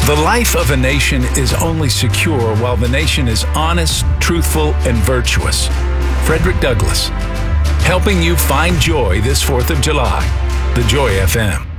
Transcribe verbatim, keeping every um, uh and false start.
The life of a nation is only secure while the nation is honest, truthful, and virtuous. Frederick Douglass, helping you find joy this fourth of July. The Joy F M.